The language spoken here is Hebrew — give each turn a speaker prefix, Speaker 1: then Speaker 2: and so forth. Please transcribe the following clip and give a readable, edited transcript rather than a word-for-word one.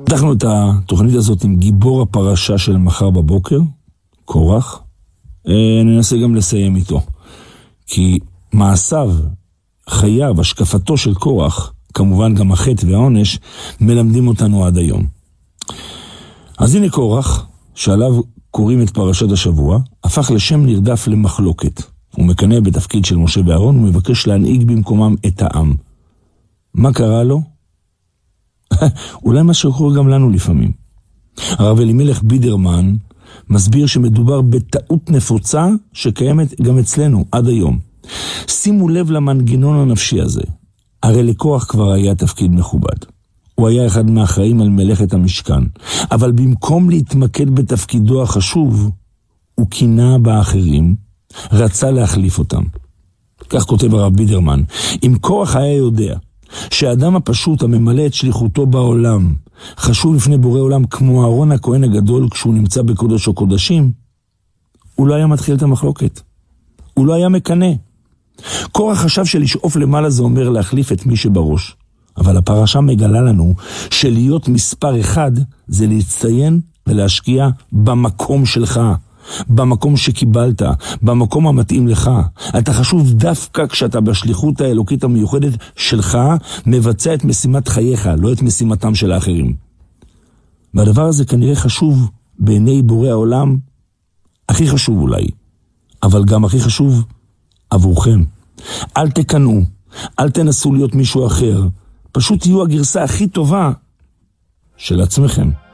Speaker 1: פתחנו את התוכנית הזאת עם גיבור הפרשה של מחר בבוקר, קורח. ננסה גם לסיים איתו. כי מעשיו, חייו, השקפתו של קורח, כמובן גם החטא והעונש, מלמדים אותנו עד היום. אז הנה קורח, שעליו קוראים את פרשת השבוע, הפך לשם נרדף למחלוקת. הוא מקנא בתפקיד של משה ואהרון, ומבקש להנהיג במקומם את העם. מה קרה לו? אולי מה שקורה גם לנו לפעמים. הרב אלימלך בידרמן מסביר שמדובר בטעות נפוצה שקיימת גם אצלנו עד היום. שימו לב למנגנון הנפשי הזה. הרי לקורח כבר היה תפקיד מכובד. הוא היה אחד מהאחראים על מלאכת המשכן. אבל במקום להתמקד בתפקידו החשוב, הוא קינה באחרים, רצה להחליף אותם. כך כותב הרב בידרמן. אם קורח היה יודע שהאדם הפשוט הממלא את שליחותו בעולם חשוב לפני בורא עולם כמו אהרון הכהן הגדול כשהוא נמצא בקודש או קודשים, הוא לא היה מתחיל את המחלוקת. הוא לא היה מקנא. קורח חשב שלשאוף למעלה זה אומר להחליף את מי שבראש. אבל הפרשה מגלה לנו שלהיות מספר אחד זה להצטיין ולהשקיע במקום שלך. במקום שקיבלת, במקום המתאים לך. אתה חשוב דווקא כשאתה בשליחות האלוקית המיוחדת שלך, מבצע את משימת חייך, לא את משימתם של האחרים. והדבר הזה כנראה חשוב בעיני בורא העולם, הכי חשוב אולי, אבל גם הכי חשוב עבורכם. אל תקנו, אל תנסו להיות מישהו אחר, פשוט תהיו הגרסה הכי טובה של עצמכם.